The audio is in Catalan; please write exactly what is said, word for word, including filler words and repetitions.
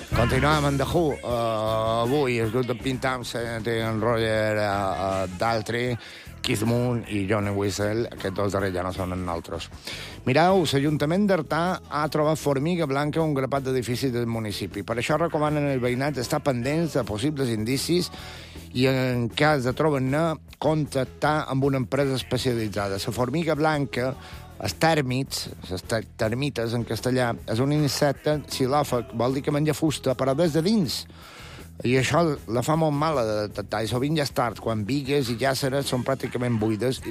Continuem amb The Who. Uh, avui el grup de Pintamse té en Roger uh, Daltrey, Keith Moon i Johnny Weasel. Aquests dos darrers ja no són en nosaltres. Mireu, l'Ajuntament d'Artà ha trobat formiga blanca a un grapat d'edificis del municipi. Per això recomanen el veïnat estar pendents de possibles indicis i, en cas de trobar-ne, contactar amb una empresa especialitzada. La formiga blanca, els tèrmits, les termites en castellà, és un insecte xilòfag, vol dir que menja fusta, però des de dins. I això la fa molt mala de detectar, i sovint ja és tard, quan bigues i llàceres són pràcticament buides